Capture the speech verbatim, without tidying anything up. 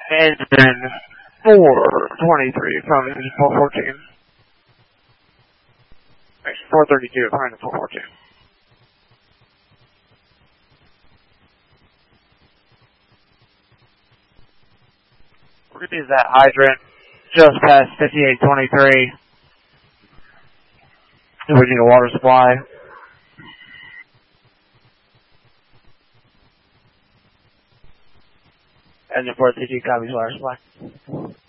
Engine four twenty-three from engine four fourteen. Actually, four thirty-two from engine four fourteen. We're going to use that hydrant just past fifty-eight twenty-three. We need a water supply. Engine four thirty-two copies water supply.